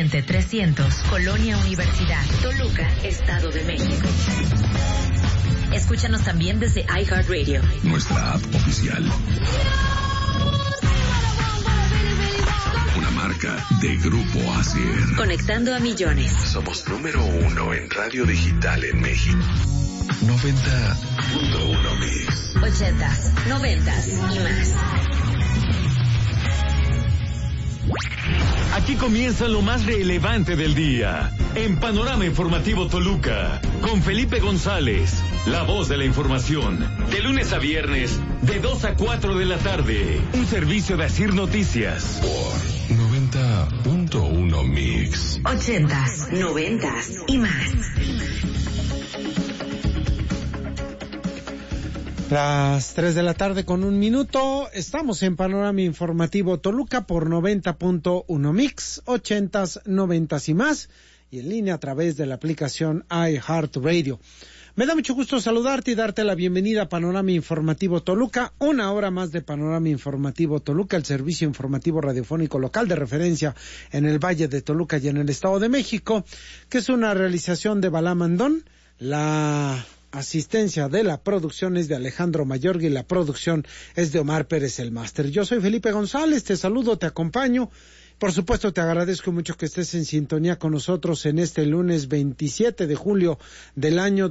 Oriente 300, Colonia Universidad, Toluca, Estado de México. Escúchanos también desde iHeartRadio, nuestra app oficial. Una marca de Grupo Asier. Conectando a millones. Somos número 1 en radio digital en México. 90.1 Mix. 80s, 90s y más. Aquí comienza lo más relevante del día. En Panorama Informativo Toluca, con Felipe González, la voz de la información. De lunes a viernes, de 2 a 4 de la tarde. Un servicio de Asir Noticias. Por 90.1 Mix. 80s, 90s y más. Las 3 de la tarde con 1 minuto, estamos en Panorama Informativo Toluca por 90.1 Mix, 80s, 90s y más, y en línea a través de la aplicación iHeartRadio. Me da mucho gusto saludarte y darte la bienvenida a Panorama Informativo Toluca, 1 hora más de Panorama Informativo Toluca, el servicio informativo radiofónico local de referencia en el Valle de Toluca y en el Estado de México, que es una realización de Balá Mandón. La asistencia de la producción es de Alejandro Mayorga y la producción es de Omar Pérez el máster. Yo soy Felipe González, te saludo, te acompaño. Por supuesto, te agradezco mucho que estés en sintonía con nosotros en este lunes 27 de julio del año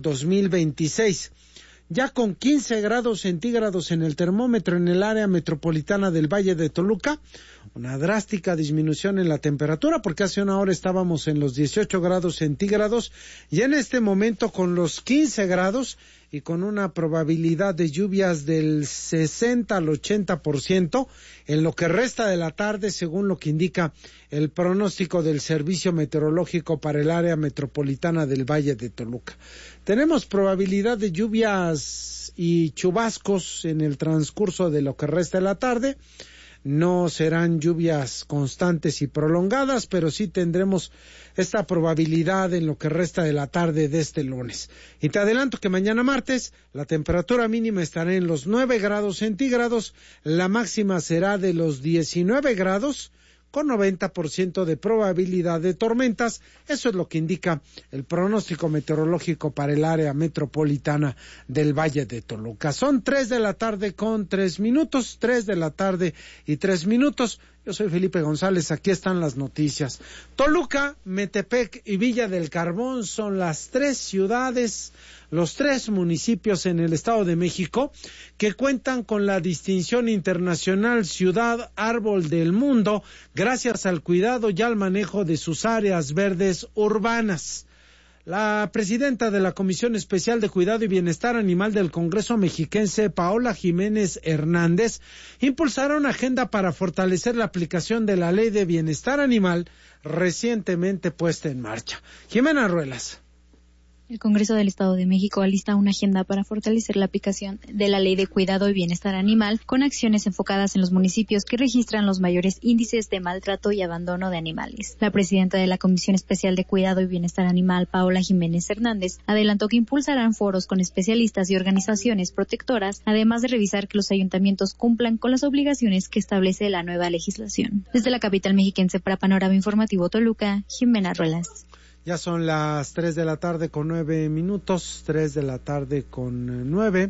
2026. Ya con 15 grados centígrados en el termómetro en el área metropolitana del Valle de Toluca, una drástica disminución en la temperatura, porque hace 1 hora estábamos en los 18 grados centígrados, y en este momento con los 15 grados y con una probabilidad de lluvias del 60 al 80% en lo que resta de la tarde, según lo que indica el pronóstico del Servicio Meteorológico para el área metropolitana del Valle de Toluca. Tenemos probabilidad de lluvias y chubascos en el transcurso de lo que resta de la tarde. No serán lluvias constantes y prolongadas, pero sí tendremos esta probabilidad en lo que resta de la tarde de este lunes. Y te adelanto que mañana martes la temperatura mínima estará en los 9 grados centígrados, la máxima será de los 19 grados, con 90% de probabilidad de tormentas. Eso es lo que indica el pronóstico meteorológico para el área metropolitana del Valle de Toluca. Son 3 de la tarde con 3 minutos, 3 de la tarde y 3 minutos. Yo soy Felipe González, aquí están las noticias. Toluca, Metepec y Villa del Carbón son las 3 ciudades, los 3 municipios en el Estado de México que cuentan con la distinción internacional Ciudad Árbol del Mundo gracias al cuidado y al manejo de sus áreas verdes urbanas. La presidenta de la Comisión Especial de Cuidado y Bienestar Animal del Congreso Mexiquense, Paola Jiménez Hernández, impulsará una agenda para fortalecer la aplicación de la Ley de Bienestar Animal recientemente puesta en marcha. Jimena Ruelas. El Congreso del Estado de México alista una agenda para fortalecer la aplicación de la Ley de Cuidado y Bienestar Animal con acciones enfocadas en los municipios que registran los mayores índices de maltrato y abandono de animales. La presidenta de la Comisión Especial de Cuidado y Bienestar Animal, Paola Jiménez Hernández, adelantó que impulsarán foros con especialistas y organizaciones protectoras, además de revisar que los ayuntamientos cumplan con las obligaciones que establece la nueva legislación. Desde la capital mexiquense para Panorama Informativo Toluca, Jimena Ruelas. Ya son las 3 de la tarde con 9 minutos, 3 de la tarde con 9.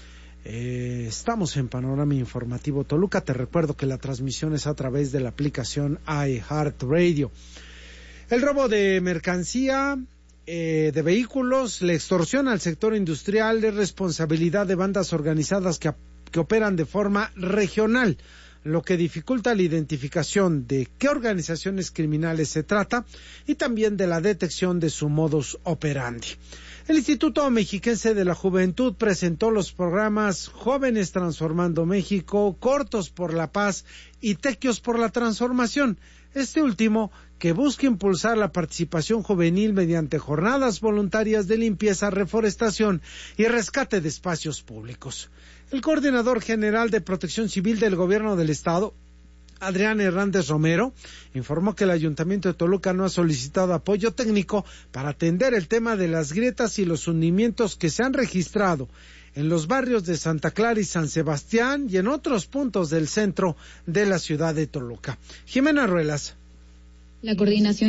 Estamos en Panorama Informativo Toluca. Te recuerdo que la transmisión es a través de la aplicación iHeartRadio. El robo de mercancía, de vehículos, la extorsión al sector industrial es responsabilidad de bandas organizadas que operan de forma regional, lo que dificulta la identificación de qué organizaciones criminales se trata y también de la detección de su modus operandi. El Instituto Mexiquense de la Juventud presentó los programas Jóvenes Transformando México, Cortos por la Paz y Tequios por la Transformación. Este último que busca impulsar la participación juvenil mediante jornadas voluntarias de limpieza, reforestación y rescate de espacios públicos. El coordinador general de Protección Civil del Gobierno del Estado, Adrián Hernández Romero, informó que el Ayuntamiento de Toluca no ha solicitado apoyo técnico para atender el tema de las grietas y los hundimientos que se han registrado en los barrios de Santa Clara y San Sebastián y en otros puntos del centro de la ciudad de Toluca. Jimena Ruelas. La coordinación